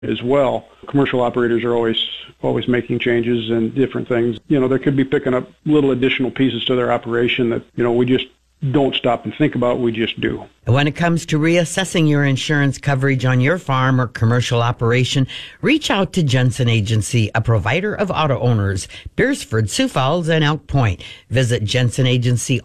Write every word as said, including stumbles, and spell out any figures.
as well. Commercial operators are always always making changes and different things. You know, they could be picking up little additional pieces to their operation that, you know, we just don't stop and think about, we just do. When it comes to reassessing your insurance coverage on your farm or commercial operation, reach out to Jensen Agency, a provider of auto owners, Beersford, Sioux Falls, and Elk Point. Visit Jensen Agency